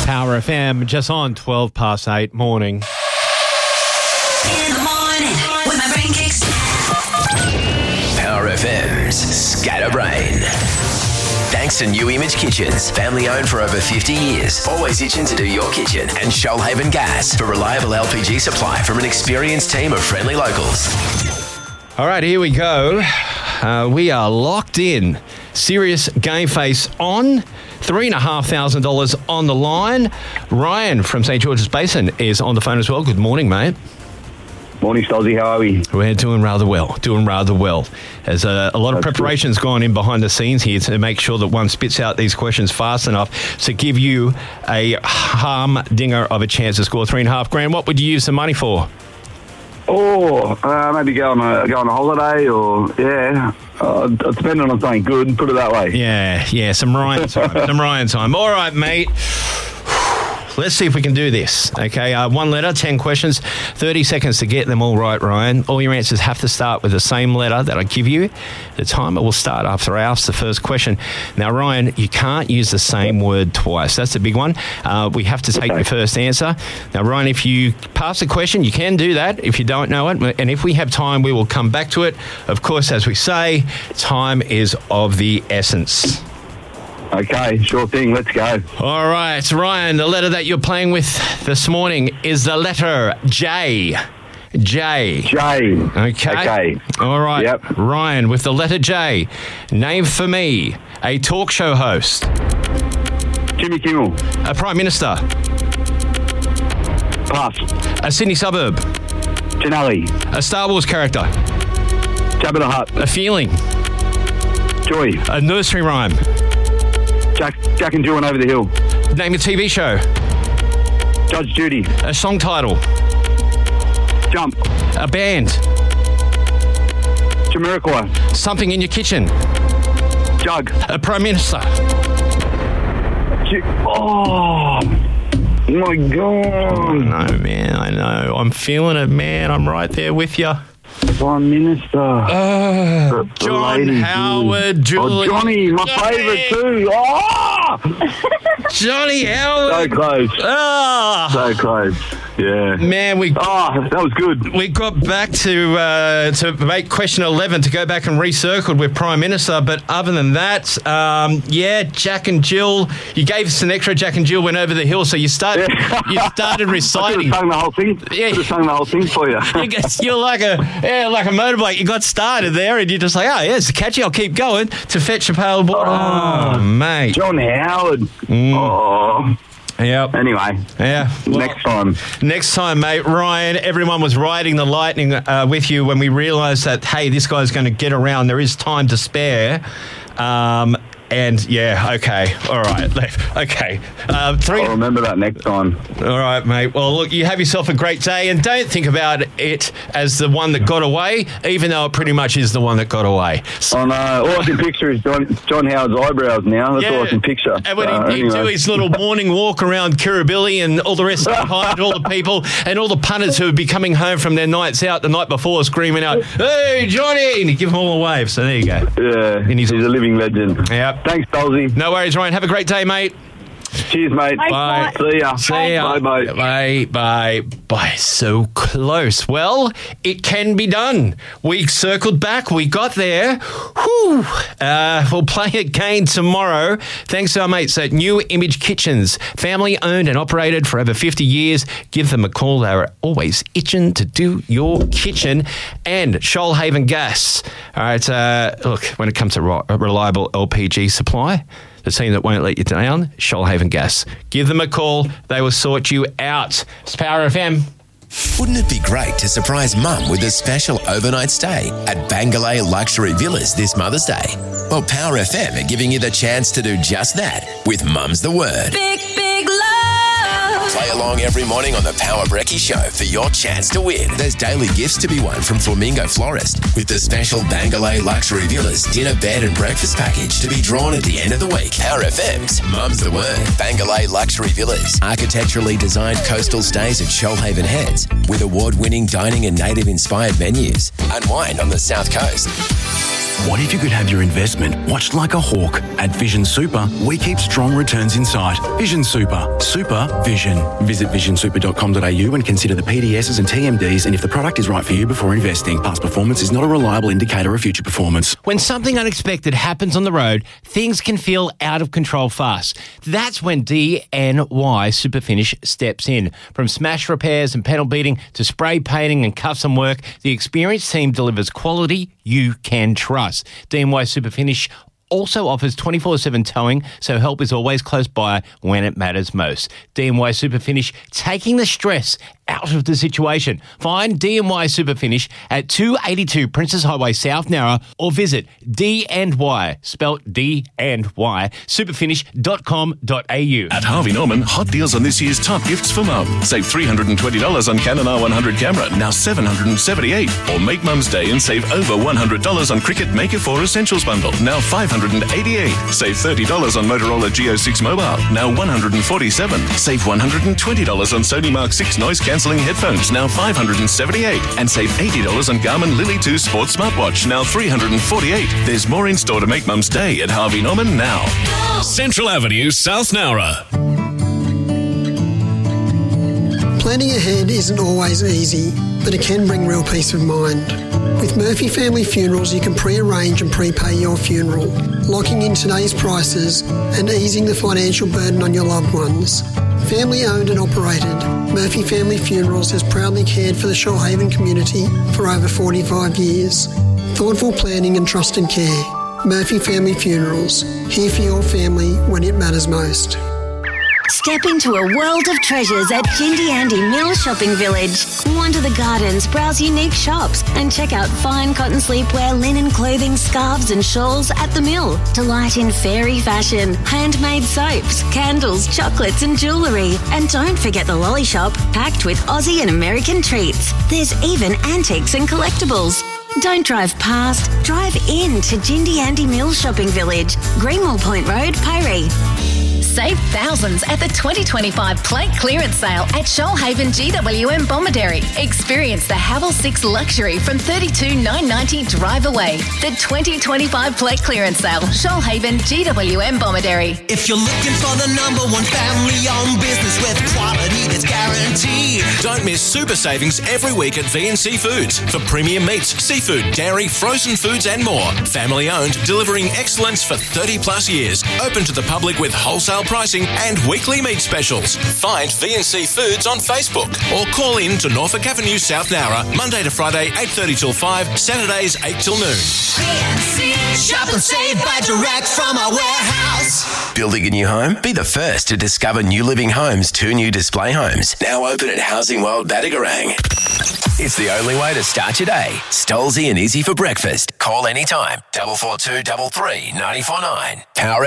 Power FM, just on 12 past 8 morning. In the morning, when my brain kicks. Power FM's Scatterbrain. Thanks to New Image Kitchens, family owned for over 50 years. Always itching to do your kitchen. And Shoalhaven Gas for reliable LPG supply from an experienced team of friendly locals. All right, here we go. We are locked in. Serious game face on. $3,500 on the line. Ryan from St. George's Basin is on the phone as well. Good morning, mate. Morning, Stolzy. How are we? We're doing rather well. There's a lot of preparations gone in behind the scenes here to make sure that one spits out these questions fast enough to give you a humdinger of a chance to score $3,500. What would you use the money for? Maybe go on a holiday or, depending on something good, put it that way. Yeah, some Ryan time. All right, mate. Let's see if we can do this, okay? One letter, 10 questions, 30 seconds to get them all right, Ryan. All your answers have to start with the same letter that I give you. The timer will start after I ask the first question. Now, Ryan, you can't use the same word twice. That's a big one. We have to take your first answer. Now, Ryan, if you pass the question, you can do that if you don't know it. And if we have time, we will come back to it. Of course, as we say, time is of the essence. Okay, sure thing. Let's go. All right, Ryan, the letter that you're playing with this morning is the letter J. J. Okay. All right. Yep. Ryan, with the letter J, name for me a talk show host. Jimmy Kimmel. A Prime Minister. Pass. A Sydney suburb. Janelli. A Star Wars character. Jabba the Hutt. A feeling. Joy. A nursery rhyme. Jack and Jill and Over the Hill. Name a TV show. Judge Judy. A song title. Jump. A band. Jamiroquai. Something in your kitchen. Jug. A Prime Minister. Oh my God. No, man, I know. I'm feeling it, man. I'm right there with you. Prime Minister. John Howard, Julie. Oh, Johnny, my favourite too. Oh! Johnny Howard. So close. So close. Yeah. Man, that was good. We got back to make question 11 to go back and recircled with Prime Minister, but other than that, Jack and Jill. You gave us an extra. Jack and Jill went over the hill, so you started reciting. I could have sung the whole thing. Yeah. Could have sung the whole thing for you. You're like a motorbike. You got started there, and you're just like, it's catchy. I'll keep going to fetch a pail of water. Oh, mate. John Howard. Oh. Yep. Anyway. Yeah. Well, next time, mate. Ryan, everyone was riding the lightning with you when we realised that, hey, this guy's going to get around. There is time to spare. Okay. All right. Okay. I'll remember that next time. All right, mate. Well, look, you have yourself a great day, and don't think about it as the one that got away, even though it pretty much is the one that got away. So, all I can picture is John Howard's eyebrows now. That's all I can picture. And when he'd do his little morning walk around Kirribilli and all the rest of behind all the people and all the punters who would be coming home from their nights out the night before screaming out, "Hey, Johnny!" And he'd give them all a wave. So there you go. Yeah, he's a living legend. Yep. Thanks, Dolzy. No worries, Ryan. Have a great day, mate. Cheers, mate. Bye. See ya. Bye. So close. Well, it can be done. We circled back. We got there. Whew. We'll play again tomorrow. Thanks to our mates at New Image Kitchens. Family owned and operated for over 50 years. Give them a call. They're always itching to do your kitchen. And Shoalhaven Gas. All right. Look, when it comes to reliable LPG supply, the team that won't let you down, Shoalhaven Gas. Give them a call. They will sort you out. It's Power FM. Wouldn't it be great to surprise Mum with a special overnight stay at Bangalore Luxury Villas this Mother's Day? Well, Power FM are giving you the chance to do just that with Mum's the Word. Big love. Play along every morning on the Power Brekkie Show for your chance to win. There's daily gifts to be won from Flamingo Florist with the special Bangalore Luxury Villas dinner, bed and breakfast package to be drawn at the end of the week. Power FM's Mum's the Word. Bangalore Luxury Villas. Architecturally designed coastal stays at Shoalhaven Heads with award-winning dining and native-inspired menus. Unwind on the South Coast. What if you could have your investment watched like a hawk? At Vision Super, we keep strong returns in sight. Vision Super. Super Vision. Visit visionsuper.com.au and consider the PDSs and TMDs and if the product is right for you before investing. Past performance is not a reliable indicator of future performance. When something unexpected happens on the road, things can feel out of control fast. That's when DNY Superfinish steps in. From smash repairs and panel beating to spray painting and custom work, the experienced team delivers quality you can trust. DNY Superfinish also offers 24/7 towing, so help is always close by when it matters most. DNY Superfinish, taking the stress out of the situation. Find DNY Superfinish at 282 Princess Highway South Narra or visit D&Y, spelt D&Y, superfinish.com.au. At Harvey Norman, hot deals on this year's top gifts for mum. Save $320 on Canon R100 camera, now $778. Or make Mum's Day and save over $100 on Cricket Maker 4 Essentials bundle, now $588. Save $30 on Motorola Geo 6 Mobile, now $147. Save $120 on Sony Mark 6 noise cancelling headphones, now $578. And save $80 on Garmin Lily 2 Sports Smartwatch, now $348. There's more in store to make Mum's Day at Harvey Norman now. Central Avenue, South Nowra. Planning ahead isn't always easy, but it can bring real peace of mind. With Murphy Family Funerals, you can pre-arrange and prepay your funeral, locking in today's prices and easing the financial burden on your loved ones. Family owned and operated, Murphy Family Funerals has proudly cared for the Shoalhaven community for over 45 years. Thoughtful planning and trusted care. Murphy Family Funerals, here for your family when it matters most. Step into a world of treasures at Jindy Andy Mill Shopping Village. Wander the gardens, browse unique shops, and check out fine cotton sleepwear, linen clothing, scarves and shawls at the mill. Delight in fairy fashion, handmade soaps, candles, chocolates and jewellery. And don't forget the lolly shop, packed with Aussie and American treats. There's even antiques and collectibles. Don't drive past, drive in to Jindy Andy Mill Shopping Village, Greenwell Point Road, Piree. Save thousands at the 2025 plate clearance sale at Shoalhaven GWM Bomaderry. Experience the Havel 6 Luxury from $32,990 drive away. The 2025 plate clearance sale, Shoalhaven GWM Bomaderry. If you're looking for the number one family-owned business with quality that's guaranteed, Don't miss super savings every week at VNC Foods for premium meats, seafood, dairy, frozen foods and more. Family owned, delivering excellence for 30 plus years. Open to the public with wholesale pricing and weekly meat specials. Find VNC Foods on Facebook or call in to Norfolk Avenue, South Nowra, Monday to Friday, 8:30 till 5, Saturdays 8 till noon. VNC, shop and save by direct from our warehouse. Building a new home? Be the first to discover New Living Homes' 2 new display homes. Now open at Housing World Badagarang. It's the only way to start your day. Stolzy and easy for breakfast. Call anytime. 442 33 949. Power